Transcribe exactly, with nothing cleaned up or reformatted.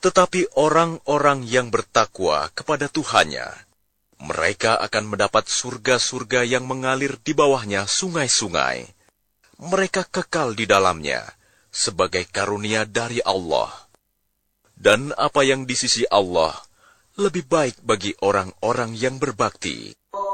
Tetapi orang-orang yang bertakwa kepada Tuhannya, mereka akan mendapat surga-surga yang mengalir di bawahnya sungai-sungai. Mereka kekal di dalamnya sebagai karunia dari Allah. Dan apa yang di sisi Allah lebih baik bagi orang-orang yang berbakti.